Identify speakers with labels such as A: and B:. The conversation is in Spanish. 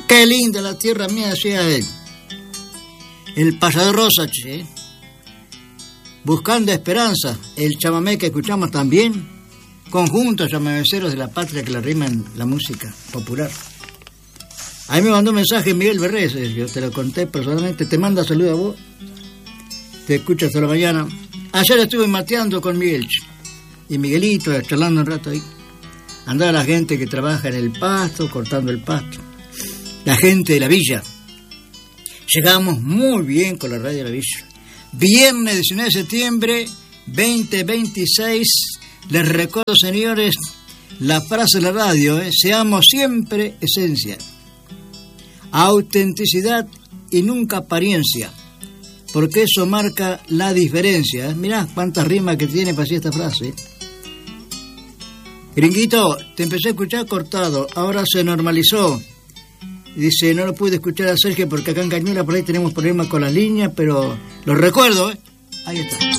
A: Qué linda la tierra mía, decía él. El Pasador Rosa, che. Buscando esperanza, el chamamé que escuchamos también, conjunto chamameceros de la patria que le riman la música popular. Ahí me mandó un mensaje Miguel Berrés, yo te lo conté personalmente, te manda saludos a vos, te escucho hasta la mañana. Ayer estuve mateando con Miguel, y Miguelito, charlando un rato ahí. Andaba la gente que trabaja en el pasto, cortando el pasto. La gente de la villa. Llegamos muy bien con la radio de la villa. Viernes 19 de septiembre 2026. Les recuerdo, señores, la frase de la radio, seamos siempre esencia, autenticidad y nunca apariencia, porque eso marca la diferencia. Mirá cuántas rimas que tiene para decir esta frase. Gringuito, te empecé a escuchar cortado, ahora se normalizó. Dice, no lo pude escuchar a Sergio porque acá en Cañuelas por ahí tenemos problemas con las líneas, pero lo recuerdo, ahí está.